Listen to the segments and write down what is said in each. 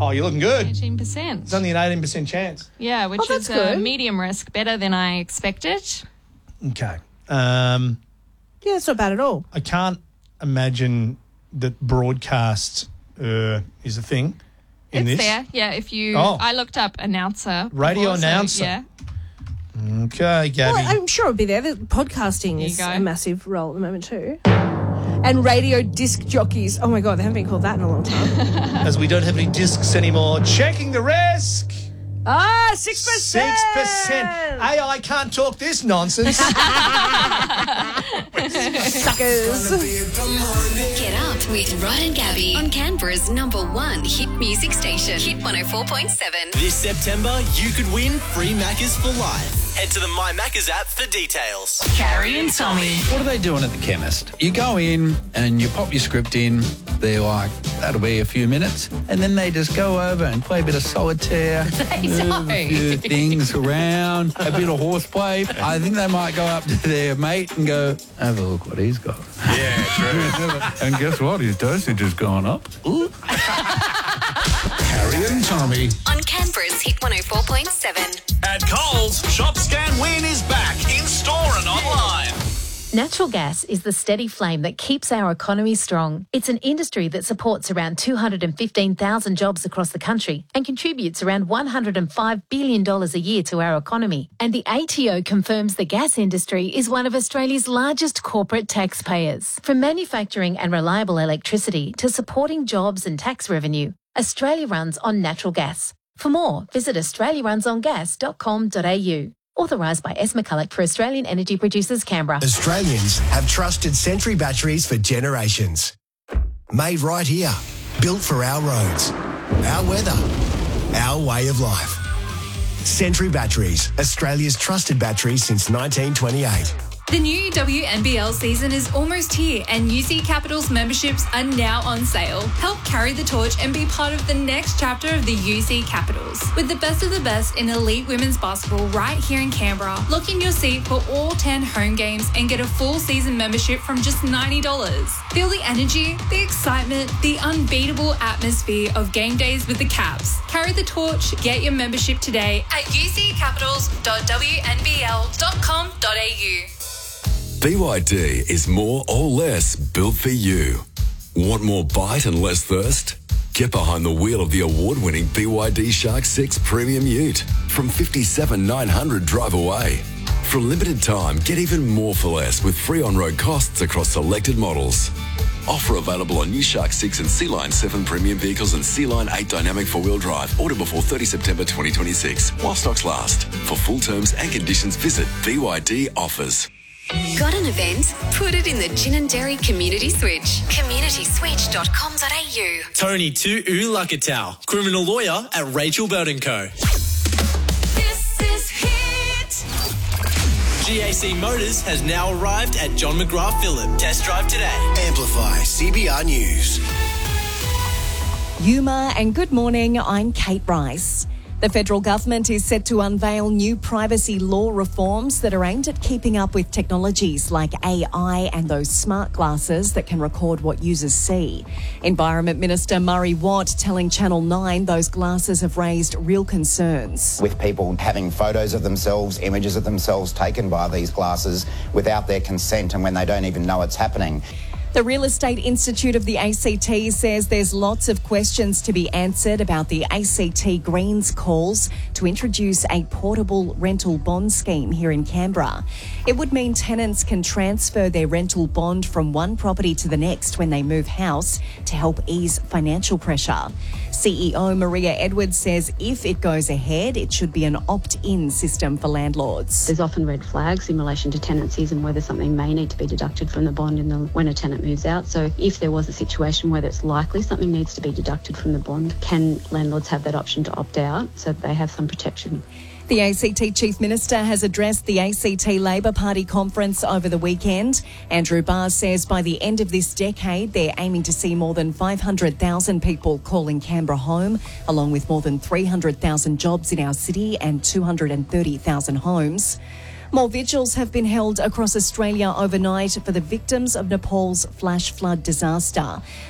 Oh, you're looking good. 18%. It's only an 18% chance. Yeah, which is medium risk, better than I expected. Okay. Yeah, it's not bad at all. I can't imagine that broadcast is a thing in It's this. there. Yeah, if you... Oh. I looked up announcer. Radio before, announcer. So, yeah. Okay, Gabby. Well, I'm sure it'll be there. Podcasting is go. a massive role at the moment too. And radio disc jockeys. Oh my God, they haven't been called that in a long time. As we don't have any discs anymore. Checking the risk. 6%. 6%. AI can't talk this nonsense. Suckers. Get up with Rod and Gabby on Canberra's #1 hit music station, Hit 104.7. This September, you could win free Maccas for life. Head to the My Maccas app for details. Carrie and Tommy. What are they doing at the chemist? You go in and you pop your script in. They're like, that'll be a few minutes. And then they just go over and play a bit of solitaire. Move a few things around, a bit of horseplay. I think they might go up to their mate and go, have a look what he's got. Yeah, true. And guess what? His dosage has gone up. Ooh. Carrie and Tommy. On Canberra's Hit 104.7. At Coles, Shop Scan Win is back in store and online. Natural gas is the steady flame that keeps our economy strong. It's an industry that supports around 215,000 jobs across the country and contributes around $105 billion a year to our economy. And the ATO confirms the gas industry is one of Australia's largest corporate taxpayers. From manufacturing and reliable electricity to supporting jobs and tax revenue, Australia runs on natural gas. For more, visit australiarunsongas.com.au. Authorised by S. McCulloch for Australian Energy Producers, Canberra. Australians have trusted Sentry batteries for generations. Made right here. Built for our roads, our weather, our way of life. Sentry Batteries, Australia's trusted batteries since 1928. The new WNBL season is almost here and UC Capital's memberships are now on sale. Help carry the torch and be part of the next chapter of the UC Capitals. With the best of the best in elite women's basketball right here in Canberra, lock in your seat for all 10 home games and get a full season membership from just $90. Feel the energy, the excitement, the unbeatable atmosphere of game days with the Caps. Carry the torch, get your membership today at uccapitals.wnbl.com.au. BYD is more or less built for you. Want more bite and less thirst? Get behind the wheel of the award-winning BYD Shark 6 Premium Ute from $57,900 drive away. For a limited time, get even more for less with free on-road costs across selected models. Offer available on new Shark 6 and Sea-Line 7 premium vehicles and Sea-Line 8 dynamic four-wheel drive. Order before 30 September 2026 while stocks last. For full terms and conditions, visit BYD Offers. Got an event? Put it in the Gin and Dairy Community Switch. communityswitch.com.au. Tony Tu Lakatau, criminal lawyer at Rachel Bird & Co. This is Hit. GAC Motors has now arrived at John McGrath Phillip. Test drive today. Amplify CBR News. Yuma and good morning, I'm Kate Rice. The federal government is set to unveil new privacy law reforms that are aimed at keeping up with technologies like AI and those smart glasses that can record what users see. Environment Minister Murray Watt telling Channel 9 those glasses have raised real concerns. With people having photos of themselves, images of themselves taken by these glasses without their consent and when they don't even know it's happening. The Real Estate Institute of the ACT says there's lots of questions to be answered about the ACT Greens calls to introduce a portable rental bond scheme here in Canberra. It would mean tenants can transfer their rental bond from one property to the next when they move house to help ease financial pressure. CEO Maria Edwards says if it goes ahead, it should be an opt-in system for landlords. There's often red flags in relation to tenancies and whether something may need to be deducted from the bond when a tenant moves out. So if there was a situation where it's likely something needs to be deducted from the bond, can landlords have that option to opt out so that they have some protection? The ACT Chief Minister has addressed the ACT Labor Party conference over the weekend. Andrew Barr says by the end of this decade, they're aiming to see more than 500,000 people calling Canberra home, along with more than 300,000 jobs in our city and 230,000 homes. More vigils have been held across Australia overnight for the victims of Nepal's flash flood disaster. The death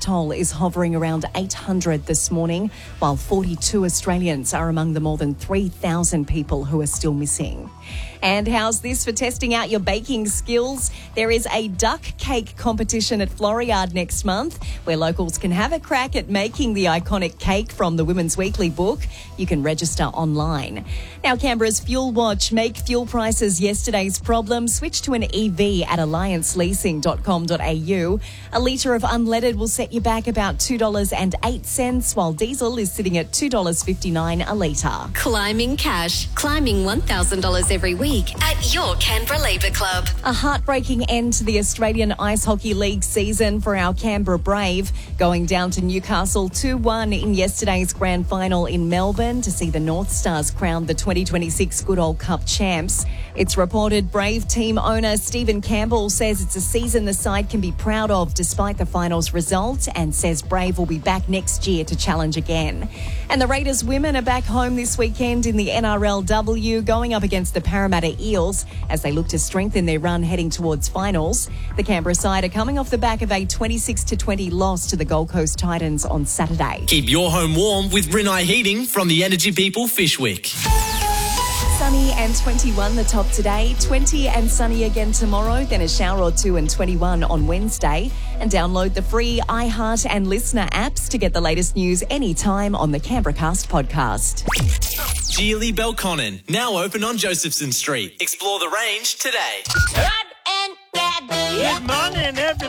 toll is hovering around 800 this morning, while 42 Australians are among the more than 3,000 people who are still missing. And how's this for testing out your baking skills? There is a duck cake competition at Floriade next month where locals can have a crack at making the iconic cake from the Women's Weekly book. You can register online. Now, Canberra's Fuel Watch. Make fuel prices yesterday's problem. Switch to an EV at allianceleasing.com.au. A litre of unleaded will set you back about $2.08, while diesel is sitting at $2.59 a litre. Climbing cash. Climbing $1,000 every week at your Canberra Labour Club. A heartbreaking end to the Australian Ice Hockey League season for our Canberra Brave, going down to Newcastle 2-1 in yesterday's grand final in Melbourne to see the North Stars crowned the 2026 Goodall Cup champs. It's reported Brave team owner Stephen Campbell says it's a season the side can be proud of despite the finals result, and says Brave will be back next year to challenge again. And the Raiders women are back home this weekend in the NRLW, going up against the Parramatta Eels as they look to strengthen their run heading towards finals. The Canberra side are coming off the back of a 26-20 loss to the Gold Coast Titans on Saturday. Keep your home warm with Rinnai Heating from the Energy People Fishwick. Sunny and 21 the top today, 20 and sunny again tomorrow, then a shower or two and 21 on Wednesday. And download the free iHeart and Listener apps to get the latest news anytime on the Canberra Cast podcast. Geely Belconnen, now open on Josephson Street. Explore the range today. Good morning, everybody.